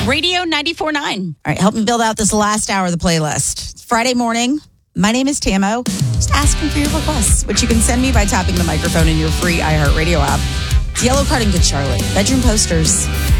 Radio 94.9. All right, help me build out this last hour of the playlist. It's Friday morning. My name is Tamo. Just asking for your requests, which you can send me by tapping the microphone in your free iHeartRadio app. It's Yellow Card and Good Charlotte. Bedroom Posters.